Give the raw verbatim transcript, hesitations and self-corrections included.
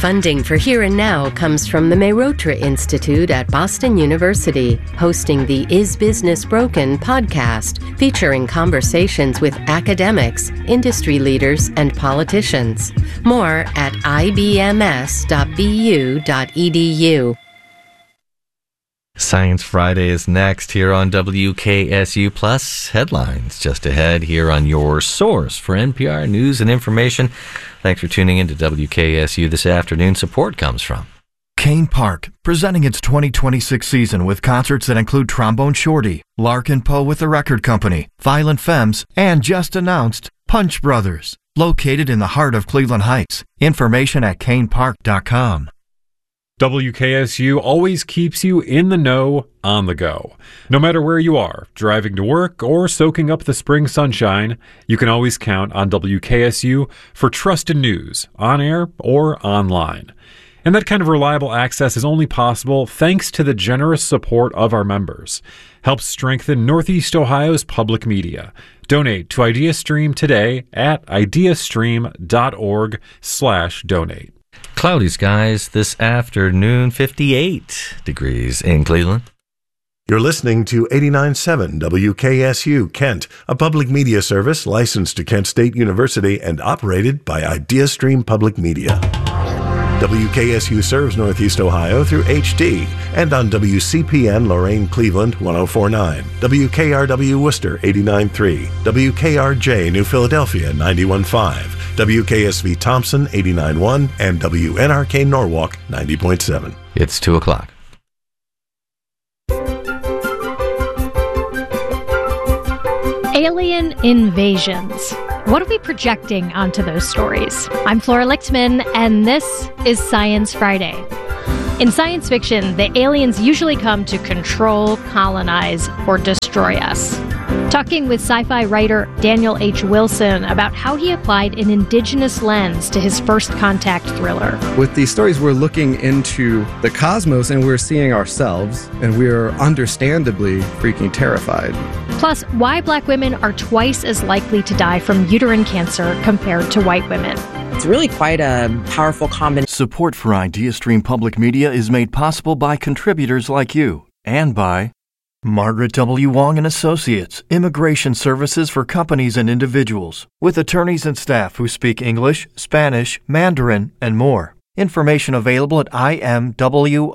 Funding for Here and Now comes from the Mehrotra Institute at Boston University, hosting the Is Business Broken podcast, featuring conversations with academics, industry leaders, and politicians. More at I B M S dot B U dot E D U. Science Friday is next here on W K S U, plus headlines just ahead here on your source for N P R news and information. Thanks for tuning in to W K S U this afternoon. Support comes from Kane Park, presenting its twenty twenty-six season with concerts that include Trombone Shorty, Larkin Poe with the Record Company, Violent Femmes, and just announced Punch Brothers, located in the heart of Cleveland Heights. Information at kane park dot com. W K S U always keeps you in the know, on the go. No matter where you are, driving to work or soaking up the spring sunshine, you can always count on W K S U for trusted news, on air or online. And that kind of reliable access is only possible thanks to the generous support of our members. Help strengthen Northeast Ohio's public media. Donate to IdeaStream today at ideastream.org slash donate. Cloudy skies this afternoon, fifty-eight degrees in Cleveland. You're listening to eighty-nine point seven W K S U Kent, a public media service licensed to Kent State University and operated by IdeaStream Public Media. W K S U serves Northeast Ohio through H D and on W C P N Lorain Cleveland one oh four point nine, W K R W Worcester eighty-nine point three, W K R J New Philadelphia ninety-one point five, W K S V Thompson eighty-nine point one, and W N R K Norwalk ninety point seven. It's two o'clock. Alien invasions. What are we projecting onto those stories? I'm Flora Lichtman, and this is Science Friday. In science fiction, the aliens usually come to control, colonize, or destroy us. Talking with sci-fi writer Daniel H. Wilson about how he applied an indigenous lens to his First Contact thriller. With these stories, we're looking into the cosmos and we're seeing ourselves, and we're understandably freaking terrified. Plus, why black women are twice as likely to die from uterine cancer compared to white women. It's really quite a powerful combination. Support for IdeaStream Public Media is made possible by contributors like you and by Margaret W. Wong and Associates, Immigration Services for Companies and Individuals, with attorneys and staff who speak English, Spanish, Mandarin, and more. Information available at I M W